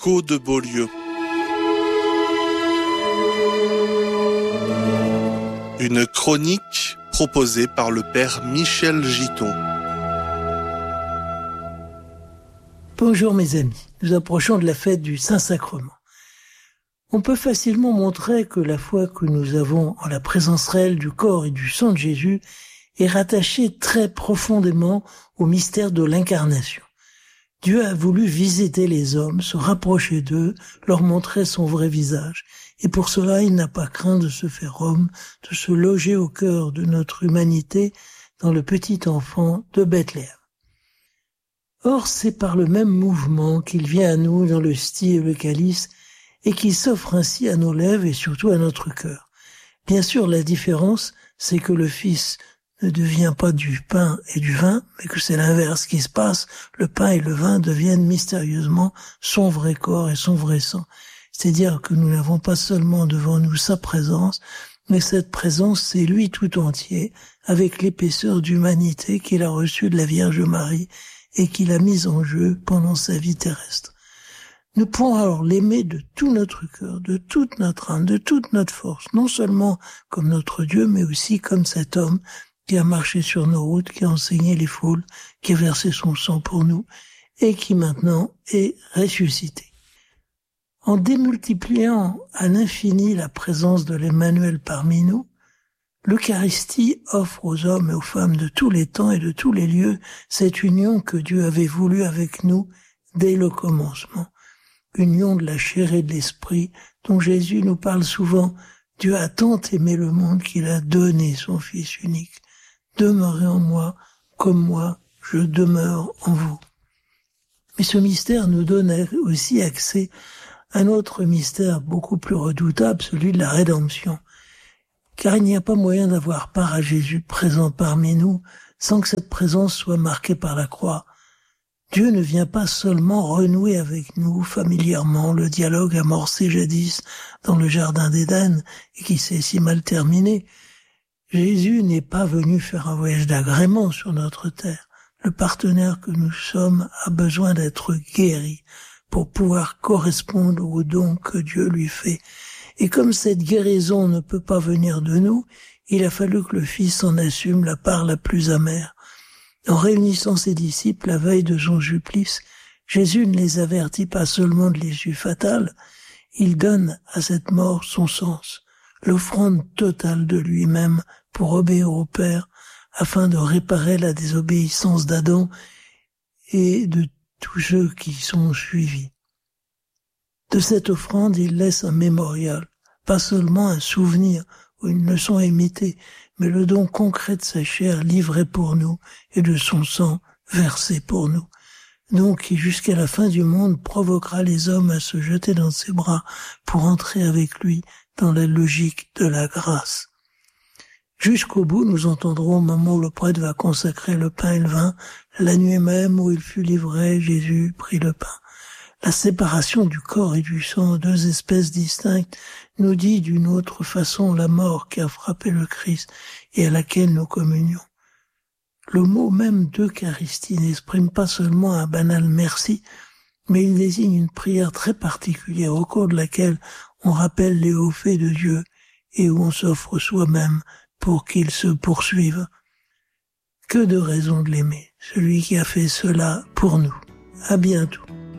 Écho de Beaulieu. Une chronique proposée par le père Michel Giton. Bonjour mes amis, nous approchons de la fête du Saint-Sacrement. On peut facilement montrer que la foi que nous avons en la présence réelle du corps et du sang de Jésus est rattachée très profondément au mystère de l'incarnation. Dieu a voulu visiter les hommes, se rapprocher d'eux, leur montrer son vrai visage. Et pour cela, il n'a pas craint de se faire homme, de se loger au cœur de notre humanité dans le petit enfant de Bethléem. Or, c'est par le même mouvement qu'il vient à nous dans le hostie et le calice et qu'il s'offre ainsi à nos lèvres et surtout à notre cœur. Bien sûr, la différence, c'est que le Fils ne devient pas du pain et du vin, mais que c'est l'inverse qui se passe. Le pain et le vin deviennent mystérieusement son vrai corps et son vrai sang. C'est-à-dire que nous n'avons pas seulement devant nous sa présence, mais cette présence, c'est lui tout entier, avec l'épaisseur d'humanité qu'il a reçue de la Vierge Marie et qu'il a mise en jeu pendant sa vie terrestre. Nous pouvons alors l'aimer de tout notre cœur, de toute notre âme, de toute notre force, non seulement comme notre Dieu, mais aussi comme cet homme qui a marché sur nos routes, qui a enseigné les foules, qui a versé son sang pour nous et qui maintenant est ressuscité. En démultipliant à l'infini la présence de l'Emmanuel parmi nous, l'Eucharistie offre aux hommes et aux femmes de tous les temps et de tous les lieux cette union que Dieu avait voulu avec nous dès le commencement. Union de la chair et de l'esprit dont Jésus nous parle souvent. Dieu a tant aimé le monde qu'il a donné son Fils unique. Demeurez en moi, comme moi, je demeure en vous. Mais ce mystère nous donne aussi accès à un autre mystère beaucoup plus redoutable, celui de la rédemption. Car il n'y a pas moyen d'avoir part à Jésus présent parmi nous sans que cette présence soit marquée par la croix. Dieu ne vient pas seulement renouer avec nous familièrement le dialogue amorcé jadis dans le jardin d'Éden et qui s'est si mal terminé. Jésus n'est pas venu faire un voyage d'agrément sur notre terre. Le partenaire que nous sommes a besoin d'être guéri pour pouvoir correspondre au don que Dieu lui fait. Et comme cette guérison ne peut pas venir de nous, il a fallu que le Fils en assume la part la plus amère. En réunissant ses disciples la veille de son supplice, Jésus ne les avertit pas seulement de l'issue fatale, il donne à cette mort son sens, l'offrande totale de lui-même pour obéir au Père, afin de réparer la désobéissance d'Adam et de tous ceux qui sont suivis. De cette offrande, il laisse un mémorial, pas seulement un souvenir ou une leçon à imiter, mais le don concret de sa chair livrée pour nous et de son sang versé pour nous. Donc, qui jusqu'à la fin du monde provoquera les hommes à se jeter dans ses bras pour entrer avec lui dans la logique de la grâce. Jusqu'au bout, nous entendrons au moment où le prêtre va consacrer le pain et le vin, la nuit même où il fut livré, Jésus prit le pain. La séparation du corps et du sang, deux espèces distinctes, nous dit d'une autre façon la mort qui a frappé le Christ et à laquelle nous communions. Le mot même d'Eucharistie n'exprime pas seulement un banal merci, mais il désigne une prière très particulière au cours de laquelle on rappelle les hauts faits de Dieu et où on s'offre soi-même pour qu'il se poursuive. Que de raisons de l'aimer, celui qui a fait cela pour nous. À bientôt.